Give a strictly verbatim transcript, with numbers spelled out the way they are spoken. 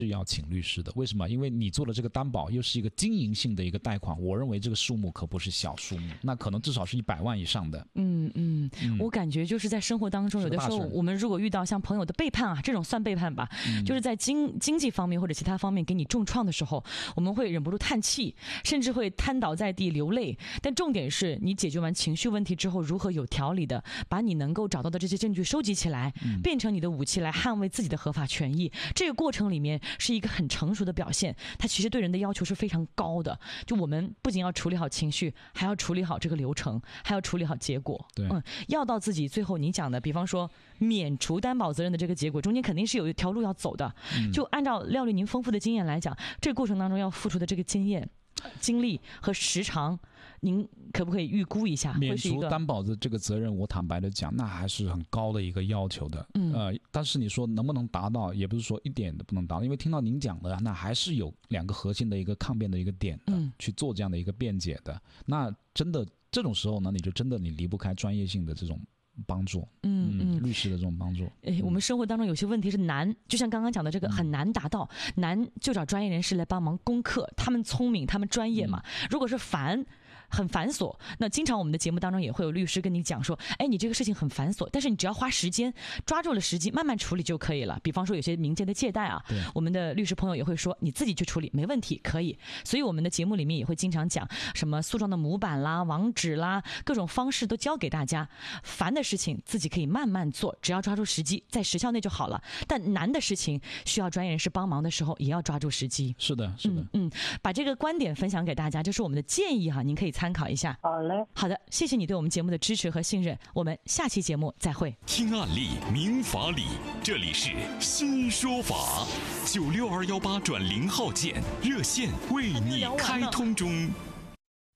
是要请律师的。为什么？因为你做的这个担保又是一个经营性的一个贷款，我认为这个数目可不是小数目，那可能至少是一百万以上的。 嗯嗯， 嗯我感觉就是在生活当中，有的时候我们如果遇到像朋友的背叛啊，这种算背叛吧，嗯、就是在经经济方面或者其他方面给你重创的时候，我们会忍不住叹气，甚至会瘫倒在地流泪。但重点是你解决完情绪问题之后，如何有条理的把你能够找到的这些证据收集起来，嗯、变成你的武器来捍卫自己的合法权益。这个过程里面是一个很成熟的表现，它其实对人的要求是非常高的。就我们不仅要处理好情绪，还要处理好这个流程，还要处理好结果。 对， 嗯，要到自己最后你讲的，比方说免除担保责任的这个结果，中间肯定是有一条路要走的。嗯、就按照廖律您丰富的经验来讲，这个过程当中要付出的这个经验、精力和时长，您可不可以预估一下？ 免除担保的这个责任，我坦白的讲，那还是很高的一个要求的。嗯，呃，但是你说能不能达到，也不是说一点都不能达到，因为听到您讲的，那还是有两个核心的一个抗辩的一个点的，嗯、去做这样的一个辩解的。那真的这种时候呢，你就真的你离不开专业性的这种帮助，嗯嗯，律师的这种帮助。 哎，我们生活当中有些问题是难，就像刚刚讲的这个很难达到，嗯、难就找专业人士来帮忙攻克，他们聪明，他们专业嘛。嗯、如果是繁。很繁琐，那经常我们的节目当中也会有律师跟你讲说，哎，你这个事情很繁琐，但是你只要花时间，抓住了时机，慢慢处理就可以了。比方说有些民间的借贷啊，我们的律师朋友也会说，你自己去处理没问题，可以。所以我们的节目里面也会经常讲什么诉状的模板啦、网址啦，各种方式都教给大家。烦的事情自己可以慢慢做，只要抓住时机，在时效内就好了。但难的事情需要专业人士帮忙的时候，也要抓住时机。 是的，是的， 嗯，嗯把这个观点分享给大家，这是我们的建议哈，您可以参考一下。 好嘞， 好的，谢谢你对我们节目的支持和信任，我们下期节目再会。 听案例，明法理，这里是新说法，九六二幺八转零号键热线为你开通中。